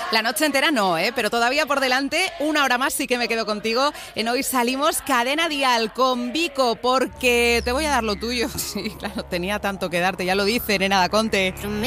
La noche entera no, pero todavía por delante, una hora más sí que me quedo contigo. En Hoy Salimos, Cadena Dial con Vico, porque te voy a dar lo tuyo. Sí, claro, tenía tanto que darte, ya lo dice Nena Daconte.